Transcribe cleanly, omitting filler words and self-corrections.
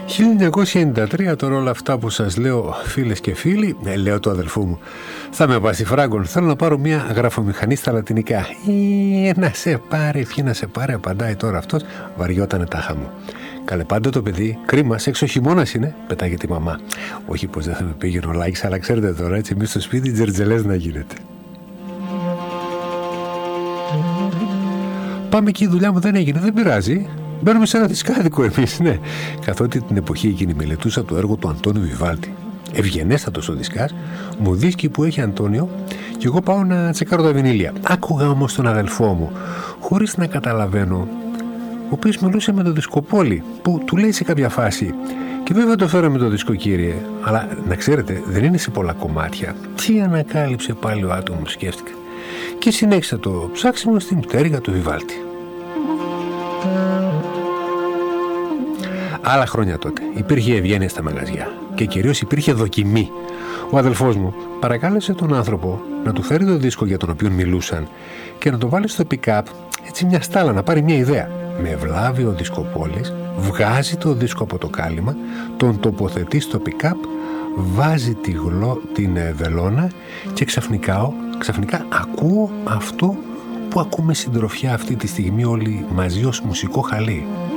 1993, τώρα όλα αυτά που σας λέω, φίλες και φίλοι, λέω το αδελφού μου, θα με πάει στη Φράγκον, θέλω να πάρω μια γραφομηχανή στα λατινικά. Να σε πάρει, ποιοι να σε πάρει, απαντάει τώρα αυτός, βαριότανε τάχα μου. Καλέ, πάντα το παιδί, κρίμα, σε εξοχημώνας είναι, πετάγεται η μαμά. Όχι πως δεν θα με πήγαινε ο Λάκης, αλλά ξέρετε τώρα, έτσι εμείς στο σπίτι τζερτζελές να γίνεται. Πάμε εκεί, η δουλειά μου δεν έγινε, δεν πειράζει. Μπαίνουμε σε ένα δισκάδικο εμείς, ναι. Καθότι την εποχή εκείνη μελετούσα το έργο του Αντώνιου Βιβάλτη. Ευγενέστατος ο δισκάς, μου δίσκει που έχει Αντώνιο, και εγώ πάω να τσεκάρω τα βινίλια. Άκουγα όμως τον αδελφό μου, χωρίς να καταλαβαίνω, ο οποίος μιλούσε με τον δισκοπόλη, που του λέει σε κάποια φάση, και βέβαια το φέραμε το δίσκο, κύριε, αλλά να ξέρετε, δεν είναι σε πολλά κομμάτια. Τι ανακάλυψε πάλι ο άτομο, σκέφτηκα. Και συνέχισα το ψάξιμο στην πτέρυγα του Βιβάλτη. Άλλα χρόνια τότε υπήρχε ευγένεια στα μαγαζιά και κυρίως υπήρχε δοκιμή. Ο αδελφός μου παρακάλεσε τον άνθρωπο να του φέρει το δίσκο για τον οποίο μιλούσαν και να το βάλει στο pick-up, έτσι μια στάλα, να πάρει μια ιδέα. Με βλάβει ο δισκοπόλης, βγάζει το δίσκο από το κάλυμα, τον τοποθετεί στο pick-up, βάζει την βελόνα και ξαφνικά ακούω αυτό που ακούμε συντροφιά αυτή τη στιγμή όλοι μαζί ως μουσικό χαλί.